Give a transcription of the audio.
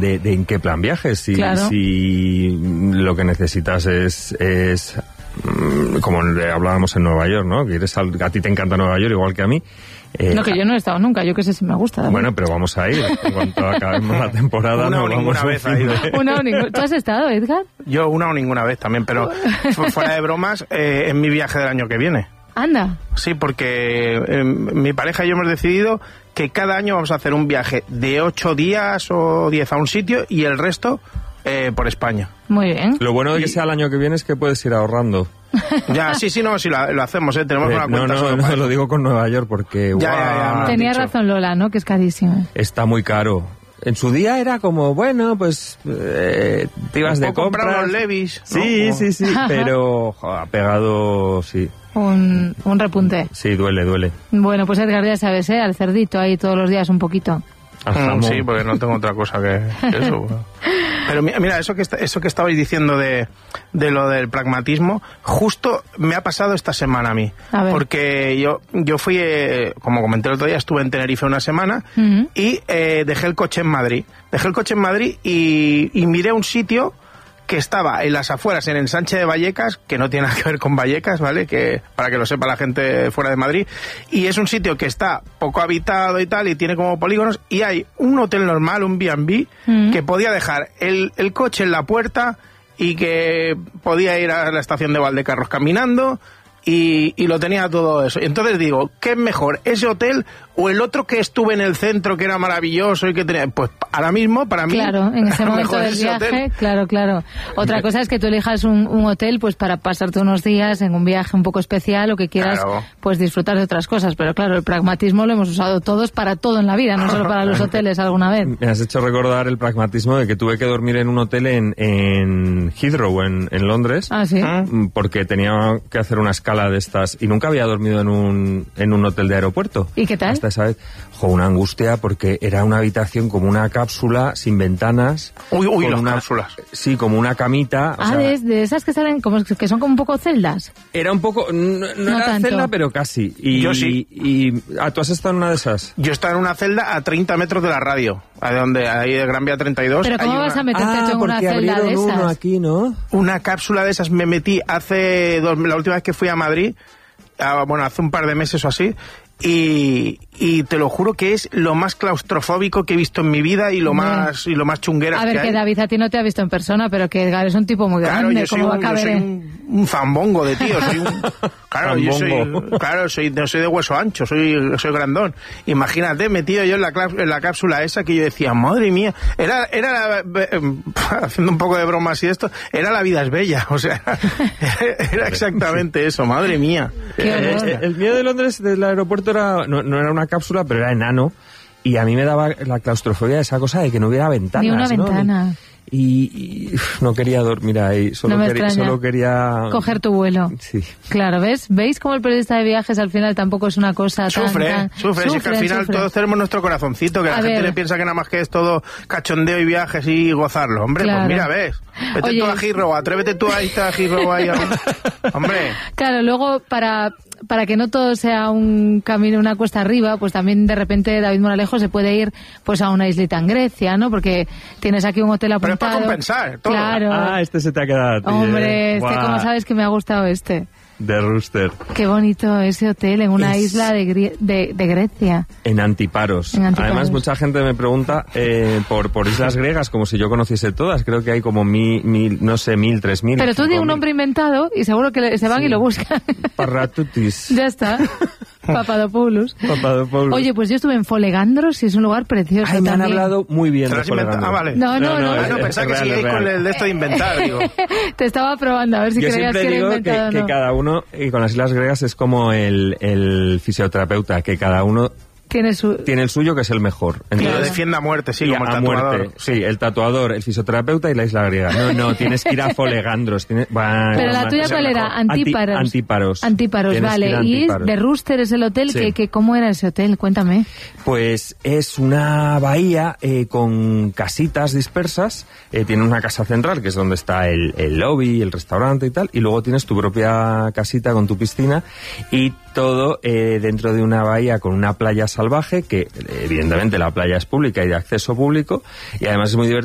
de en qué plan viajes. Si lo que necesitas es como hablábamos en Nueva York, ¿no? Que a ti te encanta Nueva York igual que a mí. No, que yo no he estado nunca, yo que sé si me gusta. Bueno, pero vamos a ir. En cuanto acabemos la temporada, una o ninguna vez ha ido. ¿Tú has estado, Edgar? Yo una o ninguna vez también, pero fuera de bromas, en mi viaje del año que viene. Anda. Sí, porque mi pareja y yo hemos decidido que cada año vamos a hacer un viaje de 8 días o 10 a un sitio y el resto por España. Muy bien. Lo bueno de que sea el año que viene es que puedes ir ahorrando. Ya, sí, lo hacemos, tenemos una cuenta. No, lo digo con Nueva York porque... Tenía razón Lola, ¿no? Que es carísimo. Está muy caro. En su día era como, bueno, pues te ibas de compras. Comprar los Levis, ¿no? Sí, pero ha pegado, sí. Un repunte. Sí, duele. Bueno, pues Edgar, ya sabes, al cerdito ahí todos los días un poquito. Sí, porque no tengo otra cosa que eso. Pero mira, eso que estabais diciendo de lo del pragmatismo, justo me ha pasado esta semana a mí. Porque yo fui, como comenté el otro día, estuve en Tenerife una semana y dejé el coche en Madrid. Y miré un sitio que estaba en las afueras, en Ensanche de Vallecas, que no tiene nada que ver con Vallecas, ¿vale? Que para que lo sepa la gente fuera de Madrid. Y es un sitio que está poco habitado y tal, y tiene como polígonos, y hay un hotel normal, un B&B, que podía dejar el coche en la puerta y que podía ir a la estación de Valdecarros caminando, y lo tenía todo eso. Entonces digo, ¿qué es mejor, ese hotel o el otro que estuve en el centro, que era maravilloso y que tenía? Pues ahora mismo, para mí... Claro, en ese momento del viaje, claro. Otra cosa es que tú elijas un hotel pues para pasarte unos días en un viaje un poco especial o que quieras pues disfrutar de otras cosas. Pero claro, el pragmatismo lo hemos usado todos para todo en la vida, no solo para los hoteles alguna vez. Me has hecho recordar el pragmatismo de que tuve que dormir en un hotel en Heathrow, en Londres. Ah, ¿sí? Porque tenía que hacer una escala de estas y nunca había dormido en un hotel de aeropuerto. ¿Y qué tal? Hasta esa vez, una angustia porque era una habitación como una cápsula sin ventanas. Uy, las cápsulas. Sí, como una camita. De esas que salen que son como un poco celdas. Era un poco, no era tanto. celda, pero casi. Yo sí. ¿Tú has estado en una de esas? Yo estaba en una celda a 30 metros de la radio, ahí de Gran Vía 32. ¿Pero cómo vas a meterte tú en una celda de esas? Uno aquí, ¿no? Una cápsula de esas me metí la última vez que fui a Madrid, hace un par de meses o así, y te lo juro que es lo más claustrofóbico que he visto en mi vida y lo más chungueras que hay. A ver, que David a ti no te ha visto en persona, pero que Edgar es un tipo muy grande. Yo soy un zambongo de tío. Soy de hueso ancho, soy grandón. Imagínate, metido yo en la cápsula esa, que yo decía, madre mía, era haciendo un poco de bromas y esto, era La vida es bella, o sea, era exactamente eso, madre mía. El mío de Londres, del aeropuerto, no era una cápsula, pero era enano, y a mí me daba la claustrofobia de esa cosa de que no hubiera ventanas. Ni una ventana. Y no quería dormir ahí, solo quería coger tu vuelo. Sí. Claro, ¿veis cómo el periodista de viajes al final tampoco es una cosa Sufre, es que al final todos tenemos nuestro corazoncito, que la gente le piensa que nada más que es todo cachondeo y viajes y gozarlo. Hombre, claro. Pues mira, ves, vete tú a Heathrow, atrévete tú a irte a Heathrow ahí. Hombre. Claro, luego para que no todo sea un camino, una cuesta arriba, pues también de repente David Moralejo se puede ir pues a una islita en Grecia, ¿no? Porque tienes aquí un hotel apuntado. Pero es para compensar todo. Claro. Este se te ha quedado a ti. Hombre, ¿cómo sabes que me ha gustado este? De Rooster. Qué bonito ese hotel en una isla de Grecia. En Antiparos. Además, mucha gente me pregunta por islas griegas, como si yo conociese todas. Creo que hay como 1,000, no sé, 1,000, 3,000. Pero tú di un nombre inventado y seguro que se van y lo buscan. Parratutis. Ya está. Papadopoulos. Oye, pues yo estuve en Folegandros y es un lugar precioso. Me han hablado muy bien de Folegandros. Vale. No, pensaba que siguiais con el de esto de inventar, digo. Te estaba probando a ver si creías que era inventado o no. Que cada uno, y con las islas griegas es como el fisioterapeuta, que cada uno tiene el suyo, que es el mejor. Entonces, lo defiende a muerte, sí, como el tatuador. Muerte, sí, el tatuador, el fisioterapeuta y la isla griega. No, tienes que ir a Folegandros. Pero la tuya, ¿cuál era? Antiparos. Antiparos, vale. Y de Rooster es el hotel. Sí. ¿Cómo era ese hotel? Cuéntame. Pues es una bahía con casitas dispersas. Tiene una casa central, que es donde está el lobby, el restaurante y tal. Y luego tienes tu propia casita con tu piscina. Y todo dentro de una bahía con una playa salvaje, que evidentemente la playa es pública y de acceso público, y además es muy divertido